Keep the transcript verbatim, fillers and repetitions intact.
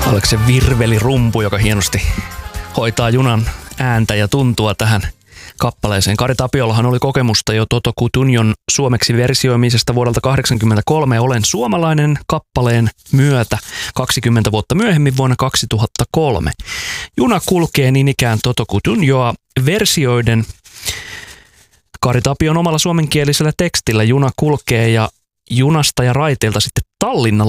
Oliko se virvelirumpu, joka hienosti hoitaa junan ääntä ja tuntua tähän kappaleeseen. Kari Tapiolahan oli kokemusta jo Toto Cutugnon suomeksi versioimisesta vuodelta kahdeksankymmentäkolme Olen suomalainen kappaleen myötä kaksikymmentä vuotta myöhemmin vuonna kaksituhattakolme. Juna kulkee niin ikään Toto Cutugnoa versioiden. Kari Tapion omalla suomenkielisellä tekstillä juna kulkee ja junasta ja raiteilta sitten Tallinnan